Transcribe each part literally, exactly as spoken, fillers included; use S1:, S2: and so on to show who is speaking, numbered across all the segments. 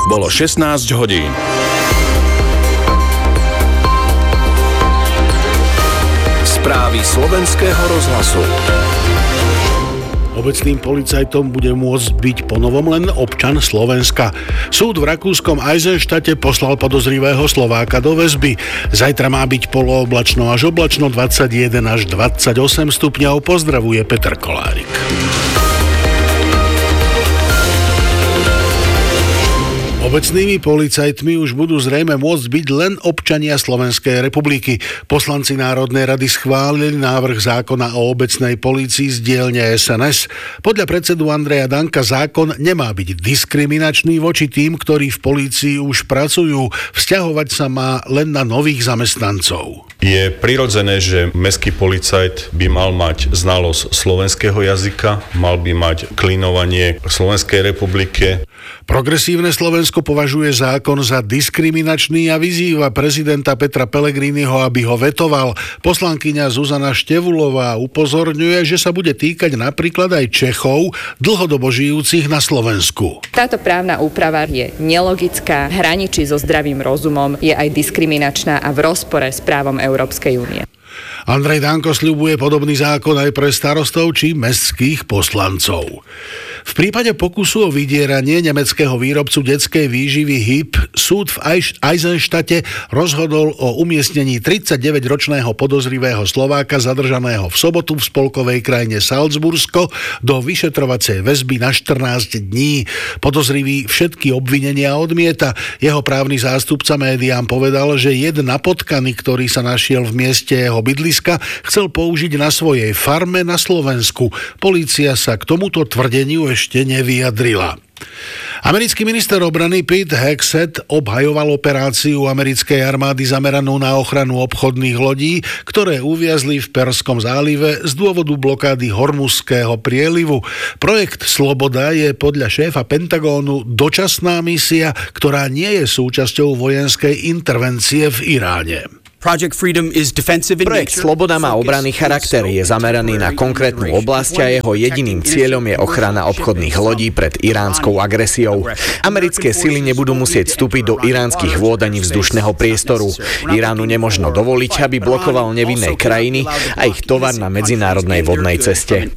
S1: Bolo šestnásť hodín. Správy slovenského rozhlasu.
S2: Obecným policajtom bude môcť byť ponovom len občan Slovenska. Súd v rakúskom Eisenštate poslal podozrivého Slováka do väzby. Zajtra má byť polooblačno až oblačno, dvadsaťjeden až dvadsaťosem stupňov. Pozdravuje Peter Kolárik. Obecnými policajtmi už budú zrejme môcť byť len občania Slovenskej republiky. Poslanci Národnej rady schválili návrh zákona o obecnej polícii z dielne es en es. Podľa predsedu Andreja Danka zákon nemá byť diskriminačný voči tým, ktorí v polícii už pracujú. Vzťahovať sa má len na nových zamestnancov.
S3: Je prirodzené, že mestský policajt by mal mať znalosť slovenského jazyka, mal by mať klinovanie v Slovenskej republike.
S2: Progresívne Slovensko považuje zákon za diskriminačný a vyzýva prezidenta Petra Pellegriniho, aby ho vetoval. Poslankyňa Zuzana Števulová upozorňuje, že sa bude týkať napríklad aj Čechov, dlhodobo žijúcich na Slovensku.
S4: Táto právna úprava je nelogická, hraničí so zdravým rozumom, je aj diskriminačná a v rozpore s právom Európskej únie.
S2: Andrej Danko sľubuje podobný zákon aj pre starostov či mestských poslancov. V prípade pokusu o vydieranie nemeckého výrobcu detskej výživy há í pé súd v Eisenštate rozhodol o umiestnení tridsaťdeväťročného podozrivého Slováka zadržaného v sobotu v spolkovej krajine Salzbursko do vyšetrovacej väzby na štrnásť dní. Podozrivý všetky obvinenia odmieta. Jeho právny zástupca médiám povedal, že jed napotkaný, ktorý sa našiel v mieste jeho bydliska, chcel použiť na svojej farme na Slovensku. Polícia sa k tomuto tvrdeniu ešte nevyjadrila. Americký minister obrany Pete Hegseth obhajoval operáciu americkej armády zameranú na ochranu obchodných lodí, ktoré uviazli v Perskom zálive z dôvodu blokády Hormuzského prielivu. Projekt Sloboda je podľa šéfa Pentagónu dočasná misia, ktorá nie je súčasťou vojenskej intervencie v Iráne.
S5: Projekt Sloboda má obranný charakter, je zameraný na konkrétnu oblasť a jeho jediným cieľom je ochrana obchodných lodí pred iránskou agresiou. Americké sily nebudú musieť vstúpiť do iránskych vôd ani vzdušného priestoru. Iránu nemožno dovoliť, aby blokoval nevinné krajiny a ich tovar na medzinárodnej vodnej ceste.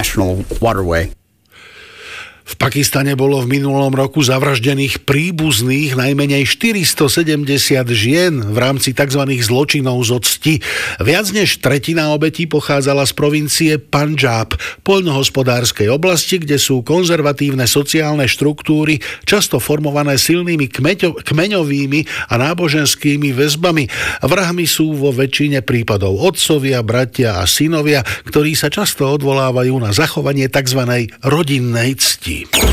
S2: V Pakistane bolo v minulom roku zavraždených príbuzných najmenej štyristosedemdesiat žien v rámci tzv. Zločinov z octi. Viac než tretina obetí pochádzala z provincie Pandžáb, poľnohospodárskej oblasti, kde sú konzervatívne sociálne štruktúry často formované silnými kmeťo- kmeňovými a náboženskými väzbami. Vrahmi sú vo väčšine prípadov otcovia, bratia a synovia, ktorí sa často odvolávajú na zachovanie tzv. Rodinnej cti.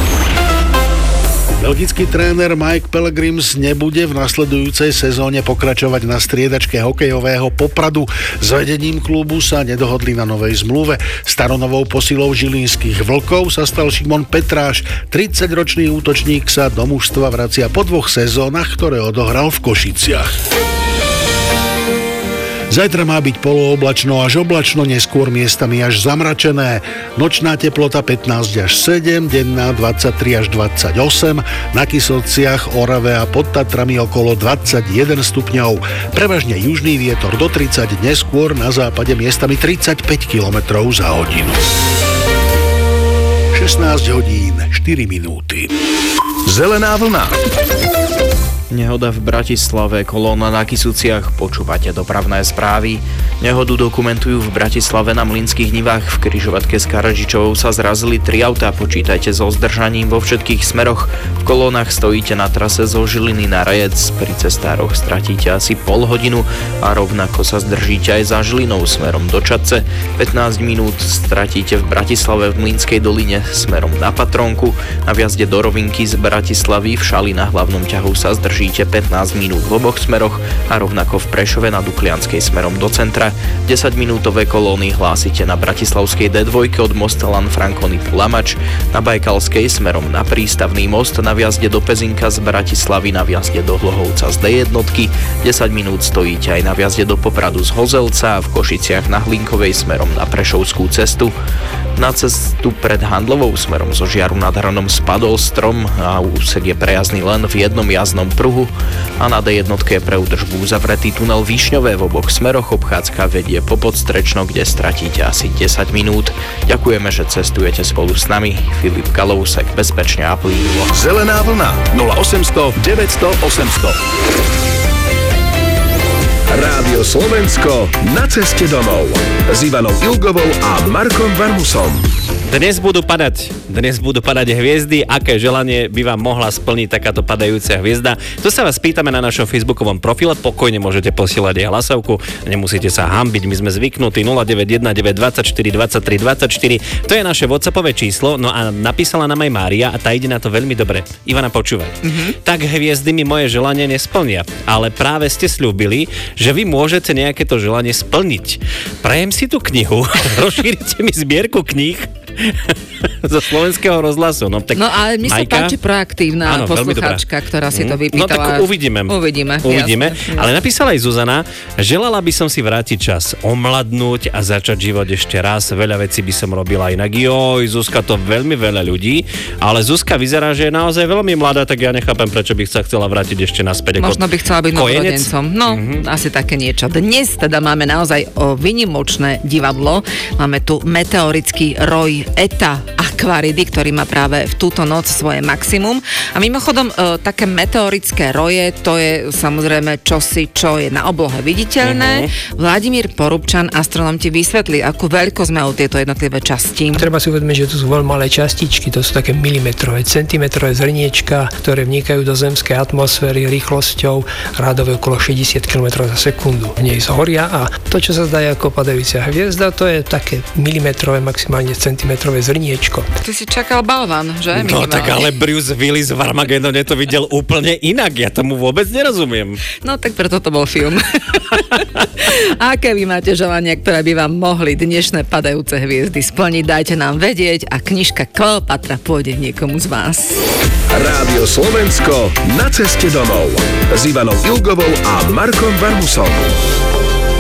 S2: Belgický tréner Mike Pellegrims nebude v nasledujúcej sezóne pokračovať na striedačke hokejového Popradu. S vedením klubu sa nedohodli na novej zmluve. Staronovou posilou žilinských vlkov sa stal Šimon Petráš. tridsaťročný útočník sa do mužstva vracia po dvoch sezónach, ktoré odohral v Košiciach. Zajtra má byť polooblačno až oblačno, neskôr miestami až zamračené. Nočná teplota pätnásť až sedem, denná dvadsaťtri až dvadsaťosem, na Kyslciach, Orave a pod Tatrami okolo dvadsaťjeden stupňov. Prevažne južný vietor do tridsať, neskôr na západe miestami tridsaťpäť kilometrov za hodinu. šestnásť hodín, štyri minúty.
S1: Zelená vlna.
S6: Nehoda v Bratislave, kolóna na Kysuciach, počúvate dopravné správy. Nehodu dokumentujú v Bratislave na Mlynských nivách. V križovatke s Karadžičovou sa zrazili tri autá, počítajte so zdržaním vo všetkých smeroch. V kolónach stojíte na trase zo Žiliny na Rajec, pri cestároch stratíte asi pol hodinu a rovnako sa zdržíte aj za Žilinou smerom do Čadce. pätnásť minút stratíte v Bratislave v Mlynskej doline smerom na Patrónku. Na vjazde do Rovinky z Bratislavy v Šali na hlavnom ťahu sa zdržíte pätnásť minút v oboch smeroch a rovnako v Prešove na Duklianskej smerom do centra. desaťminútové kolóny hlásite na Bratislavskej dé dva od mosta Lanfranconi po Lamač, na Bajkalskej smerom na Prístavný most, na vjazde do Pezinka z Bratislavy, na vjazde do Hlohovca z dé jedna, desať minút stojíte aj na vjazde do Popradu z Hozelca a v Košiciach na Hlinkovej smerom na Prešovskú cestu. Na cestu pred Handlovou smerom zo Žiaru nad Hronom spadol strom a úsek je prejazdný len v jednom jazdnom pruhu a na dé jednotke je pre údržbu uzavretý tunel Višňové v oboch smeroch. Obchádzka vedie po Podstrečno, kde stratíte asi desať minút. Ďakujeme, že cestujete spolu s nami. Filip Kalousek, bezpečne a plynule.
S1: Zelená vlna nula osemsto deväťsto osemsto. Rádio Slovensko na ceste domov s Ivanou Ilgovou a Markom Varmusom.
S7: Dnes budú padať, dnes budú padať hviezdy. Aké želanie by vám mohla splniť takáto padajúca hviezda? To sa vás pýtame na našom facebookovom profile. Pokojne môžete posielať aj hlasovku. Nemusíte sa hanbiť, my sme zvyknutí. Nula deväť jeden deväť dvadsaťštyri dvadsaťtri dvadsaťštyri. To je naše WhatsAppové číslo. No a napísala nám aj Mária a tá ide na to veľmi dobre. Ivana, počúvaj. Mm-hmm. Tak hviezdy mi moje želanie nesplnia, ale práve ste sľúbili, že vy môžete nejaké to želanie splniť. Prajem si tú knihu. Rozšírite mi zbierku kníh zo Slovenského rozhlasu. No, tak
S8: no ale mi sa
S7: Majka,
S8: páči proaktívna áno, poslucháčka, ktorá si to vypýtala.
S7: No tak uvidíme.
S8: Uvidíme.
S7: Uvidíme.
S8: Jasne,
S7: Ale
S8: jasne.
S7: napísala aj Zuzana, želala by som si vrátiť čas, omladnúť a začať život ešte raz. Veľa vecí by som robila inak. Joj, Zuzka, to veľmi veľa ľudí, ale Zuzka vyzerá, že je naozaj veľmi mladá, tak ja nechápem, prečo by sa chcela vrátiť ešte naspäť.
S8: Možno by chcela byť
S7: kojenec?
S8: novorodencom. No, mm-hmm. asi také niečo. Dnes teda máme naozaj o výnimočné divadlo. Máme tu meteorický roj Eta Aquaridy, ktorý má práve v túto noc svoje maximum. A mimochodom, e, také meteorické roje, to je samozrejme čosi, čo je na oblohe viditeľné. Uh-huh. Vladimír Porubčan, astronom, ti vysvetlí, akú veľkosť majú tieto jednotlivé časti.
S9: Treba si uvedomiť, že to sú veľmi malé častičky, to sú také milimetrové, centimetrové zrniečka, ktoré vnikajú do zemskej atmosféry rýchlosťou rádové okolo šesťdesiat kilometrov za sekundu. V nej zhoria a to, čo sa zdá ako padajúca hviezda, to je také milimetrové, maximálne centimetrové zrniečko.
S8: Ty si čakal balvan, že?
S7: No
S8: Minimálne.
S7: tak ale Bruce Willis v Armagedone to videl úplne inak. Ja tomu vôbec nerozumiem.
S8: No tak preto to bol film. Aké vy máte želania, ktoré by vám mohli dnešné padajúce hviezdy splniť? Dajte nám vedieť a knižka Kleopatra pôjde niekomu z vás.
S1: Rádio Slovensko na ceste domov s Ivanou Ilgovou a Markom Varmusom.